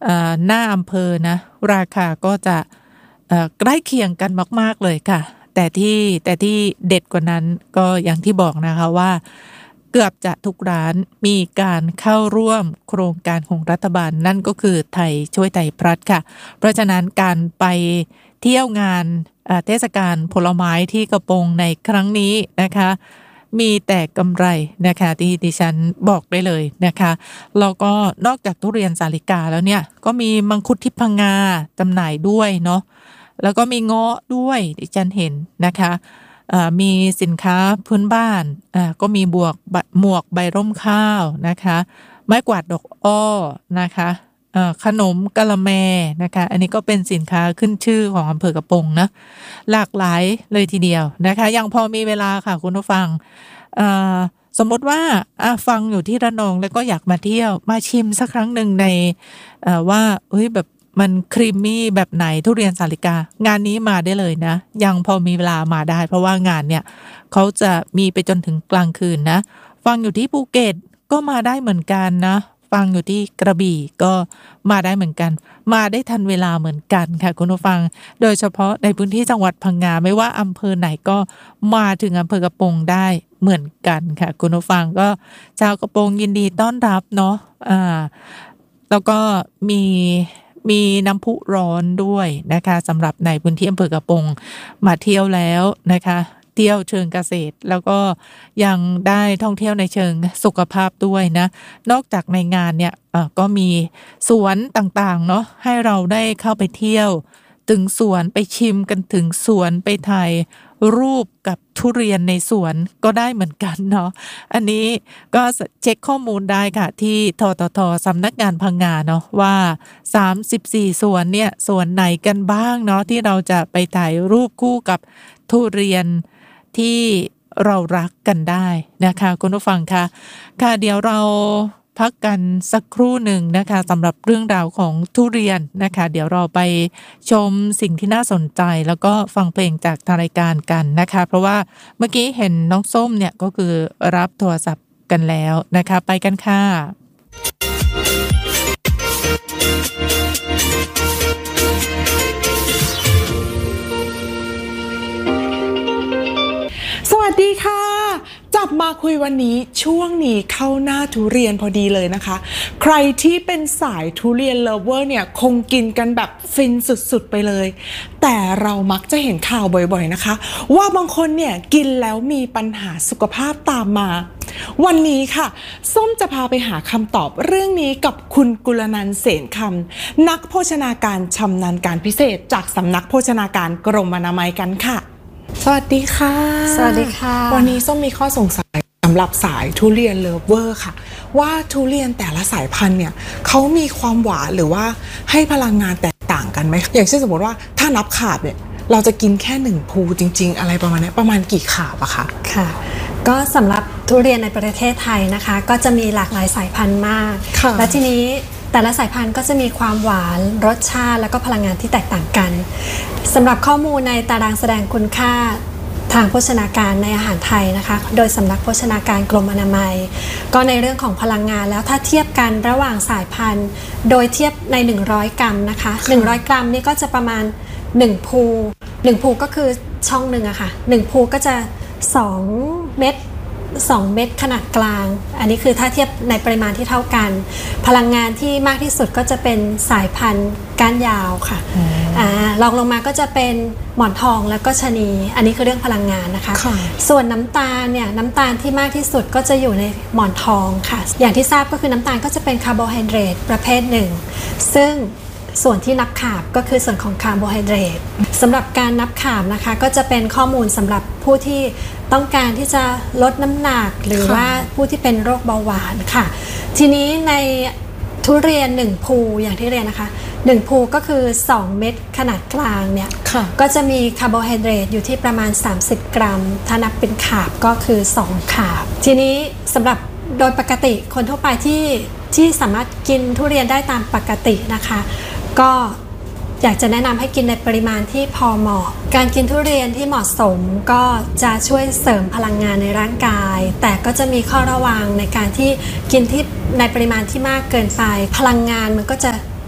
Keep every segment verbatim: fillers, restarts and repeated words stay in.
หน้าอำเภอนะราคาก็จะใกล้เคียงกันมากๆเลยค่ะแต่ที่แต่ที่เด็ดกว่านั้นก็อย่างที่บอกนะคะว่าเกือบจะทุกร้านมีการเข้าร่วมโครงการของรัฐบาลนั่นก็คือไทยช่วยไทยพลัสค่ะเพราะฉะนั้นการไปเที่ยวงานเทศกาลผลไม้ที่กระโปรงในครั้งนี้นะคะมีแต่กำไรนะคะที่ดิฉันบอกได้เลยนะคะแล้วก็นอกจากทุเรียนสาลิกาแล้วเนี่ยก็มีมังคุดทิพย์พังงาจำหน่ายด้วยเนาะแล้วก็มีเงาะด้วยดิฉันเห็นนะคะมีสินค้าพื้นบ้านก็มีบวกหมวกใบร่มข้าวนะคะไม้กวาดดอกอ้อนะคะขนมกะละแมนะคะอันนี้ก็เป็นสินค้าขึ้นชื่อของอำเภอกระโปรงนะหลากหลายเลยทีเดียวนะคะยังพอมีเวลาค่ะคุณผู้ฟังสมมติว่าฟังอยู่ที่ระนองแล้วก็อยากมาเที่ยวมาชิมสักครั้งหนึ่งในว่าเฮ้ยแบบมันครีมมี่แบบไหนทุเรียนสาลิกางานนี้มาได้เลยนะยังพอมีเวลามาได้เพราะว่างานเนี่ยเขาจะมีไปจนถึงกลางคืนนะฟังอยู่ที่ภูเก็ตก็มาได้เหมือนกันนะฟังอยู่ที่กระบี่ก็มาได้เหมือนกันมาได้ทันเวลาเหมือนกันค่ะคุณผู้ฟังโดยเฉพาะในพื้นที่จังหวัดพังงาไม่ว่าอำเภอไหนก็มาถึงอำเภอกระโปรงได้เหมือนกันค่ะคุณผู้ฟังก็ชาวกระโปรงยินดีต้อนรับเนาะอ่าแล้วก็มีมีน้ำพุร้อนด้วยนะคะสำหรับในพื้นที่อำเภอกระโปรงมาเที่ยวแล้วนะคะเที่ยวเชิงเกษตรแล้วก็ยังได้ท่องเที่ยวในเชิงสุขภาพด้วยนะนอกจากในงานเนี่ยก็มีสวนต่างๆเนาะให้เราได้เข้าไปเที่ยวถึงสวนไปชิมกันถึงสวนไปถ่ายรูปกับทุเรียนในสวนก็ได้เหมือนกันเนาะอันนี้ก็เช็คข้อมูลได้ค่ะที่ทททสำนักงานพังงาเนาะว่าสามสิบสี่สวนเนี่ยสวนไหนกันบ้างเนาะที่เราจะไปถ่ายรูปคู่กับทุเรียนที่เรารักกันได้นะคะคุณผู้ฟังคะค่ะเดี๋ยวเราพักกันสักครู่หนึ่งนะคะสำหรับเรื่องราวของทุเรียนนะคะเดี๋ยวเราไปชมสิ่งที่น่าสนใจแล้วก็ฟังเพลงจากทางรายการกันนะคะเพราะว่าเมื่อกี้เห็นน้องส้มเนี่ยก็คือรับโทรศัพท์กันแล้วนะคะไปกันค่ะสวัสดีค่ะจับมาคุยวันนี้ช่วงนี้เข้าหน้าทุเรียนพอดีเลยนะคะใครที่เป็นสายทุเรียนเลิฟเวอร์เนี่ยคงกินกันแบบฟินสุดๆไปเลยแต่เรามักจะเห็นข่าวบ่อยๆนะคะว่าบางคนเนี่ยกินแล้วมีปัญหาสุขภาพตามมาวันนี้ค่ะส้มจะพาไปหาคำตอบเรื่องนี้กับคุณกุลนันท์เสนคำนักโภชนาการชำนาญการพิเศษจากสำนักโภชนาการกรมอนามัยกันค่ะสวัสดีค่ะสวัสดีค่ะวันนี้ส้มมีข้อสงสัยสำหรับสายทุเรียนเลิฟเวอร์ค่ะว่าทุเรียนแต่ละสายพันธุ์เนี่ยเขามีความหวานหรือว่าให้พลังงานแตกต่างกันไหมอย่างเช่นสมมติว่าถ้านับขาบเนี่ยเราจะกินแค่หนึ่งภูจริงๆอะไรประมาณนี้ประมาณกี่ขาบอะคะค่ะก็สำหรับทุเรียนในประเทศไทยนะคะก็จะมีหลากหลายสายพันธุ์มากและทีนี้แต่ละสายพันธุ์ก็จะมีความหวานรสชาติและก็พลังงานที่แตกต่างกันสำหรับข้อมูลในตารางแสดงคุณค่าทางโภชนาการในอาหารไทยนะคะโดยสำนักโภชนาการกรมอนามัยก็ในเรื่องของพลังงานแล้วถ้าเทียบกันระหว่างสายพันธุ์โดยเทียบในหนึ่งร้อยกรัมนะคะหนึ่งร้อยกรัมนี่ก็จะประมาณหนึ่งภูหนึ่งภูก็คือช่องหนึ่งอะค่ะหนึ่งภูก็จะสองเม็ดสองเม็ดขนาดกลางอันนี้คือถ้าเทียบในปริมาณที่เท่ากันพลังงานที่มากที่สุดก็จะเป็นสายพันธุ์ก้านยาวค่ะอ่ารองลงมาก็จะเป็นหมอนทองแล้วก็ชะนีอันนี้คือเรื่องพลังงานนะคะส่วนน้ำตาลเนี่ยน้ำตาลที่มากที่สุดก็จะอยู่ในหมอนทองค่ะอย่างที่ทราบก็คือน้ำตาลก็จะเป็นคาร์โบไฮเดรตประเภทหนึ่งซึ่งส่วนที่นับขาบก็คือส่วนของคาร์โบไฮเดรตสำหรับการนับขาบนะคะก็จะเป็นข้อมูลสำหรับผู้ที่ต้องการที่จะลดน้ำหนักหรือว่าผู้ที่เป็นโรคเบาหวานค่ะทีนี้ในทุเรียนหนึ่งภูอย่างที่เรียนนะคะหนึ่งภูก็คือสองเม็ดขนาดกลางเนี่ยก็จะมีคาร์โบไฮเดรตอยู่ที่ประมาณสามสิบกรัมถ้านับเป็นขาบก็คือสองขาบทีนี้สำหรับโดยปกติคนทั่วไปที่ที่สามารถกินทุเรียนได้ตามปกตินะคะก็อยากจะแนะนำให้กินในปริมาณที่พอเหมาะการกินทุเรียนที่เหมาะสมก็จะช่วยเสริมพลังงานในร่างกายแต่ก็จะมีข้อระวังในการที่กินที่ในปริมาณที่มากเกินไปพลังงานมันก็จะเ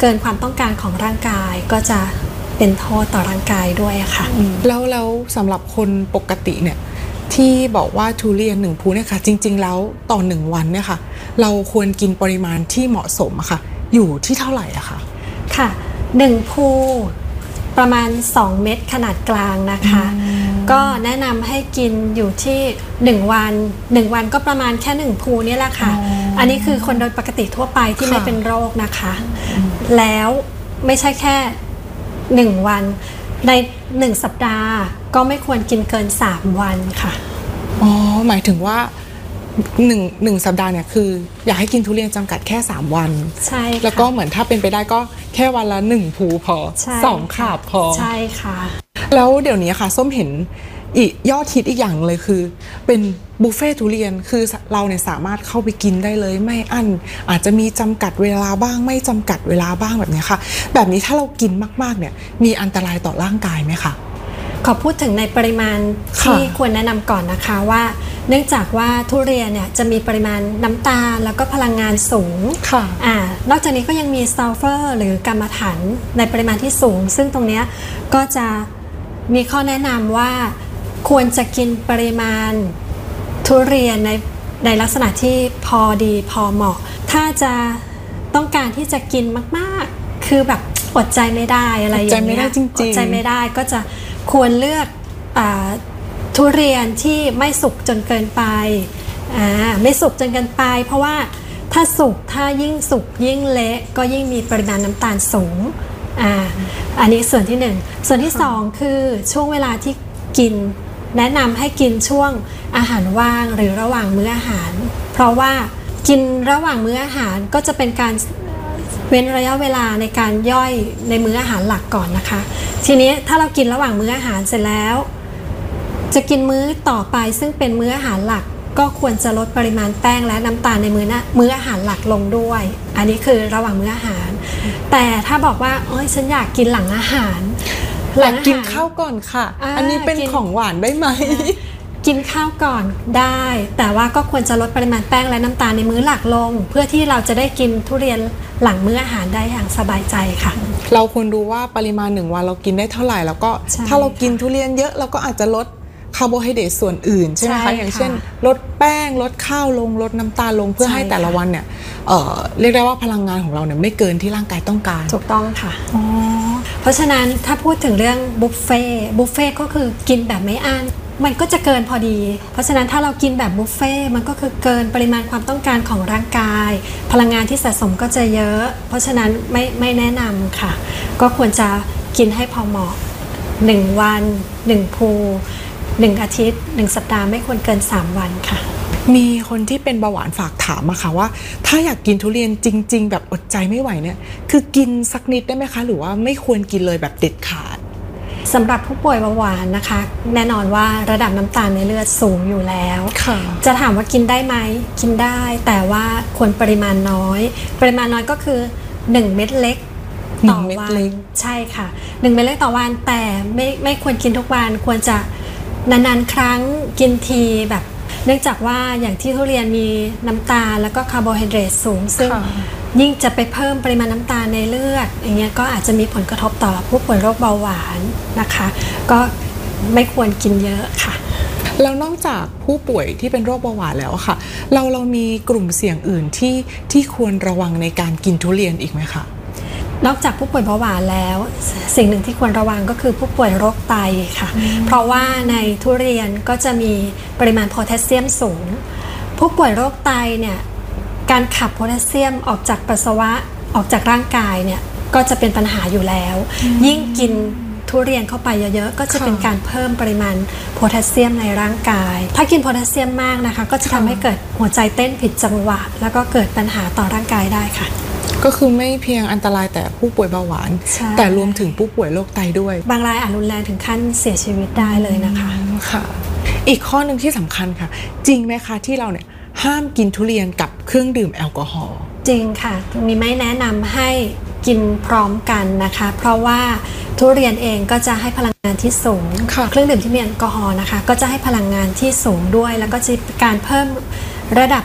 กินความต้องการของร่างกายก็จะเป็นโทษต่อร่างกายด้วยค่ะแล้วแล้วสำหรับคนปกติเนี่ยที่บอกว่าทุเรียนหนึ่งภูเนี่ยค่ะจริงๆแล้วต่อหนึ่งวันเนี่ยค่ะเราควรกินปริมาณที่เหมาะสมอะค่ะอยู่ที่เท่าไหร่อะคะค่ะหนึ่งภูประมาณสองเม็ดขนาดกลางนะคะก็แนะนำให้กินอยู่ที่หนึ่งวันหนึ่งวันก็ประมาณแค่หนึ่งภูนี่แหละค่ะ อ, อันนี้คือคนโดยปกติทั่วไปที่ไม่เป็นโรคนะคะแล้วไม่ใช่แค่หนึ่งวันในหนึ่งสัปดาห์ก็ไม่ควรกินเกินสามวันค่ะอ๋อหมายถึงว่าหนึ่งหนึ่งสัปดาห์เนี่ยคืออยากให้กินทุเรียนจำกัดแค่สามวันใช่แล้วก็เหมือนถ้าเป็นไปได้ก็แค่วันละหนึ่งภูพอสองขาบพอใช่ค่ะแล้วเดี๋ยวนี้ค่ะส้มเห็นอีกยอดฮิตอีกอย่างเลยคือเป็นบุฟเฟ่ทุเรียนคือเราเนี่ยสามารถเข้าไปกินได้เลยไม่อั้นอาจจะมีจำกัดเวลาบ้างไม่จำกัดเวลาบ้างแบบนี้ค่ะแบบนี้ถ้าเรากินมากๆเนี่ยมีอันตรายต่อร่างกายไหมคะขอพูดถึงในปริมาณที่ควรแนะนำก่อนนะคะว่าเนื่องจากว่าทุเรียนเนี่ยจะมีปริมาณน้ำตาลแล้วก็พลังงานสูงค่ะอ่านอกจากนี้ก็ยังมีซัลเฟอร์หรือกรรมฐานในปริมาณที่สูงซึ่งตรงนี้ก็จะมีข้อแนะนำว่าควรจะกินปริมาณทุเรียนในในลักษณะที่พอดีพอเหมาะถ้าจะต้องการที่จะกินมากๆคือแบบอดใจไม่ได้อะไรอย่างเงี้ยอดใจไม่ได้ก็จะควรเลือกอ่าทุเรียนที่ไม่สุกจนเกินไปอ่าไม่สุกจนเกินไปเพราะว่าถ้าสุกถ้ายิ่งสุกยิ่งเละก็ยิ่งมีปริมาณน้ำตาลสูงอ่าอันนี้ส่วนที่หนึ่งส่วนที่สองคือช่วงเวลาที่กินแนะนำให้กินช่วงอาหารว่างหรือระหว่างมื้ออาหารเพราะว่ากินระหว่างมื้ออาหารก็จะเป็นการเว้นระยะเวลาในการย่อยในมื้ออาหารหลักก่อนนะคะทีนี้ถ้าเรากินระหว่างมื้ออาหารเสร็จแล้วจะกินมื้อต่อไปซึ่งเป็นมื้ออาหารหลักก็ควรจะลดปริมาณแป้งและน้ำตาลในมื้อนะมื้ออาหารหลักลงด้วยอันนี้คือระหว่างมื้ออาหารแต่ถ้าบอกว่าโอ๊ยฉันอยากกินหลังอาหารอยากกินข้าวก่อนค่ะ อ, อันนี้เป็นของหวานได้ไหมกินข้าวก่อนได้แต่ว่าก็ควรจะลดปริมาณแป้งและน้ำตาลในมื้อหลักลงเพื่อที่เราจะได้กินทุเรียนหลังมื้ออาหารได้อย่างสบายใจค่ะเราควรดูว่าปริมาณหนึ่งวันเรากินได้เท่าไหร่แล้วก็ถ้าเรากินทุเรียนเยอะเราก็อาจจะลดคาร์โบไฮเดรตส่วนอื่นใช่ไหมคะอย่างเช่นลดแป้งลดข้าวลงลดน้ำตาลลงเพื่อให้แต่ละวันเนี่ย เอ่อ เรียกได้ว่าพลังงานของเราเนี่ยไม่เกินที่ร่างกายต้องการถูกต้องค่ะเพราะฉะนั้นถ้าพูดถึงเรื่องบุฟเฟ่บุฟเฟ่ก็คือกินแบบไม่อั้นมันก็จะเกินพอดีเพราะฉะนั้นถ้าเรากินแบบบุฟเฟ่มันก็คือเกินปริมาณความต้องการของร่างกายพลังงานที่สะสมก็จะเยอะเพราะฉะนั้นไม่ไม่แนะนำค่ะก็ควรจะกินให้พอเหมาะหนึ่งวันหนึ่งภูหนึ่งอาทิตย์หนึ่งสัปดาห์ไม่ควรเกินสามวันค่ะมีคนที่เป็นเบาหวานฝากถามมาค่ะว่าถ้าอยากกินทุเรียนจริงๆแบบอดใจไม่ไหวเนี่ยคือกินสักนิดได้ไหมคะหรือว่าไม่ควรกินเลยแบบเด็ดขาดสำหรับผู้ป่วยเบาหวานนะคะแน่นอนว่าระดับน้ำตาลในเลือดสูงอยู่แล้วจะถามว่ากินได้ไหมกินได้แต่ว่าควรปริมาณน้อยปริมาณน้อยก็คือหนึ่งเม็ดเล็กต่อวันใช่ค่ะหนึ่งเม็ดเล็กต่อวันแต่ไม่ไม่ควรกินทุกวันควรจะนานๆครั้งกินทีแบบเนื่องจากว่าอย่างที่ทุเรียนมีน้ำตาลแล้วก็คาร์โบไฮเดรตสูงซึ่งยิ่งจะไปเพิ่มปริมาณน้ำตาลในเลือดอย่างเงี้ยก็อาจจะมีผลกระทบต่อผู้ป่วยโรคเบาหวานนะคะก็ไม่ควรกินเยอะค่ะแล้วนอกจากผู้ป่วยที่เป็นโรคเบาหวานแล้วค่ะเราเรามีกลุ่มเสี่ยงอื่นที่ที่ควรระวังในการกินทุเรียนอีกไหมคะนอกจากผู้ป่วยเบาหวานแล้วสิ่งหนึ่งที่ควรระวังก็คือผู้ป่วยโรคไตค่ะเพราะว่าในทุเรียนก็จะมีปริมาณโพแทสเซียมสูงผู้ป่วยโรคไตเนี่ยการขับโพแทสเซียมออกจากปัสสาวะออกจากร่างกายเนี่ยก็จะเป็นปัญหาอยู่แล้วยิ่งกินทุเรียนเข้าไปเยอะๆก็จะเป็นการเพิ่มปริมาณโพแทสเซียมในร่างกายถ้ากินโพแทสเซียมมากนะคะก็จะทำให้เกิดหัวใจเต้นผิดจังหวะแล้วก็เกิดปัญหาต่อร่างกายได้ค่ะก็คือไม่เพียงอันตรายแต่ผู้ป่วยเบาหวานแต่รวมถึงผู้ป่วยโรคไตด้วยบางรายอาจรุนแรงถึงขั้นเสียชีวิตได้เลยนะคะค่ะอีกข้อหนึ่งที่สำคัญค่ะจริงไหมคะที่เราเนี่ยห้ามกินทุเรียนกับเครื่องดื่มแอลกอฮอล์จริงค่ะมีไม่แนะนำให้กินพร้อมกันนะคะเพราะว่าทุเรียนเองก็จะให้พลังงานที่สูงเครื่องดื่มที่มีแอลกอฮอล์นะคะก็จะให้พลังงานที่สูงด้วยแล้วก็จะการเพิ่มระดับ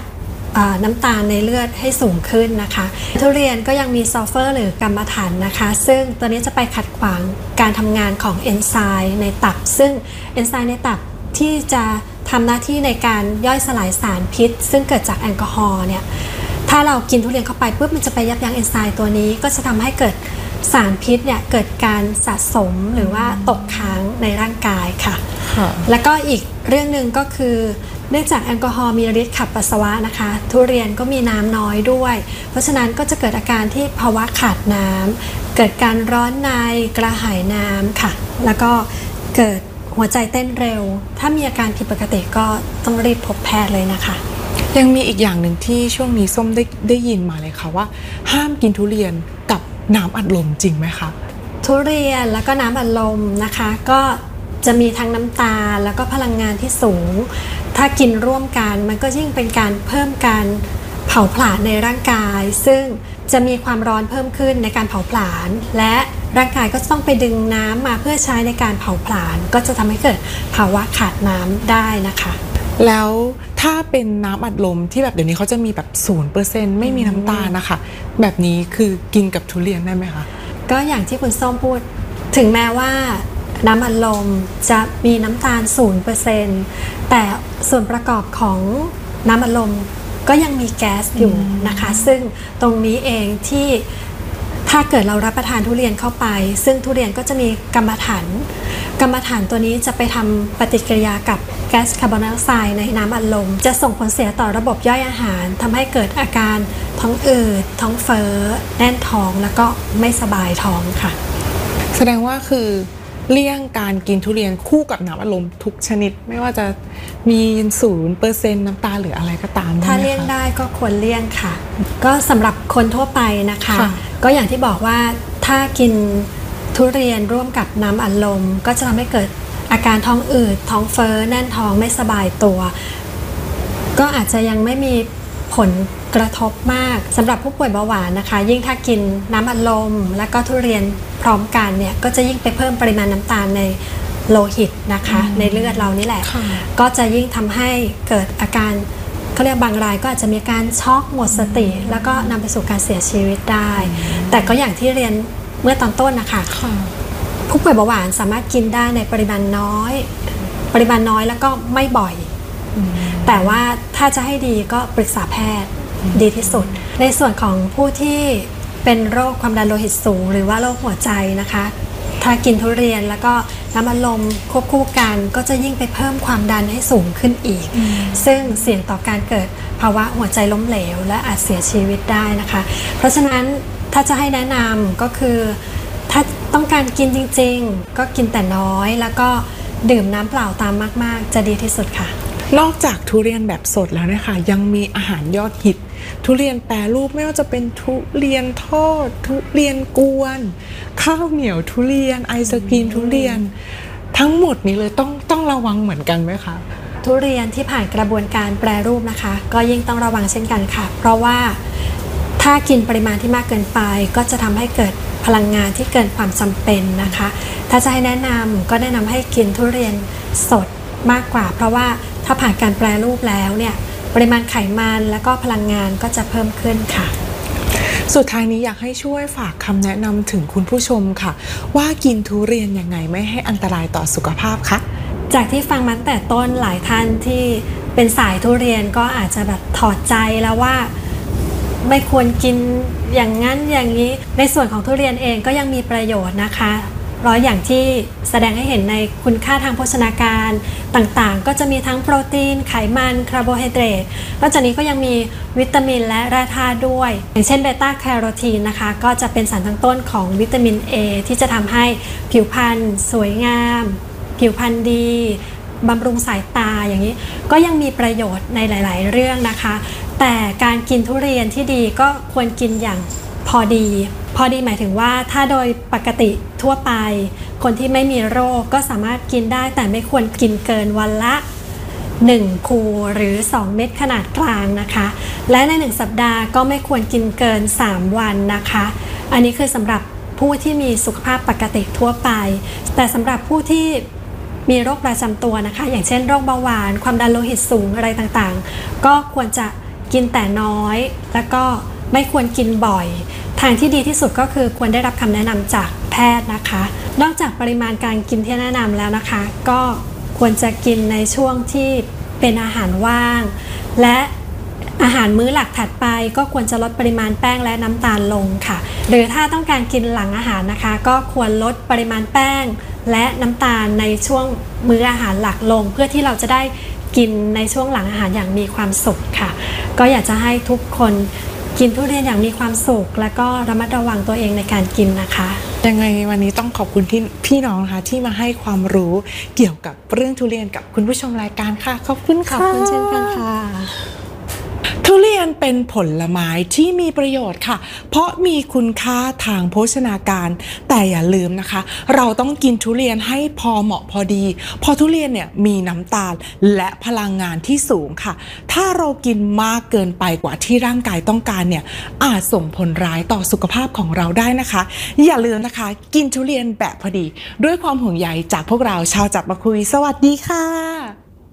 น้ำตาลในเลือดให้สูงขึ้นนะคะทุเรียนก็ยังมีซัลเฟอร์หรือกรรมฐานนะคะซึ่งตัวนี้จะไปขัดขวางการทำงานของเอนไซม์ในตับซึ่งเอนไซม์ในตับที่จะทำหน้าที่ในการย่อยสลายสารพิษซึ่งเกิดจากแอลกอฮอล์เนี่ยถ้าเรากินทุเรียนเข้าไปปุ๊บมันจะไปยับยั้งเอนไซม์ตัวนี้ก็จะทำให้เกิดสารพิษเนี่ยเกิดการสะสมหรือว่าตกค้างในร่างกายค่ะแล้วก็อีกเรื่องหนึ่งก็คือเนื่องจากแอลกอฮอล์มีฤทธิ์ขับปัสสาวะนะคะทุเรียนก็มีน้ำน้อยด้วยเพราะฉะนั้นก็จะเกิดอาการที่ภาวะขาดน้ำเกิดการร้อนในกระหายน้ำค่ะแล้วก็เกิดหัวใจเต้นเร็วถ้ามีอาการผิดปกติก็ต้องรีบพบแพทย์เลยนะคะยังมีอีกอย่างหนึ่งที่ช่วงนี้ส้มได้ได้ยินมาเลยค่ะว่าห้ามกินทุเรียนกับน้ำอัดลมจริงไหมคะทุเรียนแล้วก็น้ำอัดลมนะคะก็จะมีทั้งน้ำตาลแล้วก็พลังงานที่สูงถ้ากินร่วมกันมันก็ยิ่งเป็นการเพิ่มการเผาผลาญในร่างกายซึ่งจะมีความร้อนเพิ่มขึ้นในการเผาผลาญและร่างกายก็ต้องไปดึงน้ำมาเพื่อใช้ในการเผาผลาญก็จะทำให้เกิดภาวะขาดน้ำได้นะคะแล้วถ้าเป็นน้ำอัดลมที่แบบเดี๋ยวนี้เขาจะมีแบบ ศูนย์เปอร์เซ็นต์ ไม่มีน้ำตาลนะคะแบบนี้คือกินกับทุเรียนได้ไหมคะก็อย่างที่คุณส้มพูดถึงแม้ว่าน้ำอัดลมจะมีน้ำตาล ศูนย์เปอร์เซ็นต์ แต่ส่วนประกอบของน้ำอัดลมก็ยังมีแก๊สอยู่นะคะซึ่งตรงนี้เองที่ถ้าเกิดเรารับประทานทุเรียนเข้าไปซึ่งทุเรียนก็จะมีกรรมฐานกรรมฐานตัวนี้จะไปทำปฏิกิริยากับแก๊สคาร์บอนไดออกไซด์ในน้ำอัดลมจะส่งผลเสียต่อระบบย่อยอาหารทำให้เกิดอาการท้องอืดท้องเฟ้อแน่นท้องแล้วก็ไม่สบายท้องค่ะแสดงว่าคือเลี่ยงการกินทุเรียนคู่กับน้ำอัดลมทุกชนิดไม่ว่าจะมี ศูนย์เปอร์เซ็นต์ น้ำตาลหรืออะไรก็ตามถ้าเลี่ยงได้ก็ควรเลี่ยงค่ะก็สำหรับคนทั่วไปนะคะก็อย่างที่บอกว่าถ้ากินทุเรียนร่วมกับน้ำอัดลมก็จะทำให้เกิดอาการท้องอืดท้องเฟ้อแน่นท้องไม่สบายตัวก็อาจจะยังไม่มีผลกระทบมากสำหรับผู้ป่วยเบาหวานนะคะยิ่งถ้ากินน้ำอัดลมและก็ทุเรียนพร้อมกันเนี่ยก็จะยิ่งไปเพิ่มปริมาณน้ำตาลในโลหิตนะคะในเลือดเรานี่แหละก็จะยิ่งทำให้เกิดอาการเขาเรียกบางรายก็อาจจะมีการช็อกหมดสติแล้วก็นำไปสู่การเสียชีวิตได้แต่ก็อย่างที่เรียนเมื่อตอนต้นนะคะผู้ป่วยเบาหวานสามารถกินได้ในปริมาณน้อยปริมาณน้อยแล้วก็ไม่บ่อยแต่ว่าถ้าจะให้ดีก็ปรึกษาแพทย์ดีที่สุดในส่วนของผู้ที่เป็นโรคความดันโลหิตสูงหรือว่าโรคหัวใจนะคะถ้ากินทุเรียนแล้วก็น้ำอัดลมควบคู่กันก็จะยิ่งไปเพิ่มความดันให้สูงขึ้นอีกซึ่งเสี่ยงต่อการเกิดภาวะหัวใจล้มเหลวและอาจเสียชีวิตได้นะคะเพราะฉะนั้นถ้าจะให้แนะนำก็คือถ้าต้องการกินจริงๆก็กินแต่น้อยแล้วก็ดื่มน้ำเปล่าตามมากๆจะดีที่สุดค่ะนอกจากทุเรียนแบบสดแล้วนะคะยังมีอาหารยอดฮิตทุเรียนแปรรูปไม่ว่าจะเป็นทุเรียนทอดทุเรียนกวนข้าวเหนียวทุเรียนไอศกรีมทุเรียนทั้งหมดนี้เลยต้องต้องระวังเหมือนกันไหมคะทุเรียนที่ผ่านกระบวนการแปรรูปนะคะก็ยิ่งต้องระวังเช่นกันค่ะเพราะว่าถ้ากินปริมาณที่มากเกินไปก็จะทำให้เกิดพลังงานที่เกินความจำเป็นนะคะถ้าจะให้แนะนำก็แนะนำให้กินทุเรียนสดมากกว่าเพราะว่าถ้าผ่านการแปรรูปแล้วเนี่ยปริมาณไขมันและก็พลังงานก็จะเพิ่มขึ้นค่ะสุดท้ายนี้อยากให้ช่วยฝากคำแนะนำถึงคุณผู้ชมค่ะว่ากินทุเรียนยังไงไม่ให้อันตรายต่อสุขภาพคะจากที่ฟังมาตั้งแต่ต้นหลายท่านที่เป็นสายทุเรียนก็อาจจะแบบถอดใจแล้วว่าไม่ควรกินอย่างนั้นอย่างนี้ในส่วนของทุเรียนเองก็ยังมีประโยชน์นะคะเพราะอย่างที่แสดงให้เห็นในคุณค่าทางโภชนาการต่างๆก็จะมีทั้งโปรตีนไขมันคาร์โบไฮเดรตนอกจากนี้ก็ยังมีวิตามินและแร่ธาตุด้วยอย่างเช่นเบต้าแคโรทีนนะคะก็จะเป็นสารตั้งต้นของวิตามิน A ที่จะทำให้ผิวพรรณสวยงามผิวพรรณดีบำรุงสายตาอย่างนี้ก็ยังมีประโยชน์ในหลายๆเรื่องนะคะแต่การกินทุเรียนที่ดีก็ควรกินอย่างพอดีพอดีหมายถึงว่าถ้าโดยปกติทั่วไปคนที่ไม่มีโรคก็สามารถกินได้แต่ไม่ควรกินเกินวันละหนึ่งภูหรือสองเม็ดขนาดกลางนะคะและในหนึ่งสัปดาห์ก็ไม่ควรกินเกินสามวันนะคะอันนี้คือสำหรับผู้ที่มีสุขภาพปกติทั่วไปแต่สำหรับผู้ที่มีโรคประจำตัวนะคะอย่างเช่นโรคเบาหวานความดันโลหิตสูงอะไรต่างๆก็ควรจะกินแต่น้อยแล้วก็ไม่ควรกินบ่อยทางที่ดีที่สุดก็คือควรได้รับคำแนะนำจากแพทย์นะคะนอกจากปริมาณการกินที่แนะนำแล้วนะคะก็ควรจะกินในช่วงที่เป็นอาหารว่างและอาหารมื้อหลักถัดไปก็ควรจะลดปริมาณแป้งและน้ำตาลลงค่ะหรือถ้าต้องการกินหลังอาหารนะคะก็ควรลดปริมาณแป้งและน้ำตาลในช่วงมื้ออาหารหลักลงเพื่อที่เราจะได้กินในช่วงหลังอาหารอย่างมีความสุขค่ะก็อยากจะให้ทุกคนกินทุเรียนอย่างมีความสุขและก็ระมัดระวังตัวเองในการกินนะคะยังไงวันนี้ต้องขอบคุณที่พี่น้องนะคะที่มาให้ความรู้เกี่ยวกับเรื่องทุเรียนกับคุณผู้ชมรายการค่ะขอบคุณค่ะขอบคุณเช่นกันค่ะทุเรียนเป็นผลไม้ที่มีประโยชน์ค่ะเพราะมีคุณค่าทางโภชนาการแต่อย่าลืมนะคะเราต้องกินทุเรียนให้พอเหมาะพอดีเพราะทุเรียนเนี่ยมีน้ำตาลและพลังงานที่สูงค่ะถ้าเรากินมากเกินไปกว่าที่ร่างกายต้องการเนี่ยอาจส่งผลร้ายต่อสุขภาพของเราได้นะคะอย่าลืมนะคะกินทุเรียนแบบพอดีด้วยความห่วงใยจากพวกเราชาวจับมาคุยสวัสดีค่ะ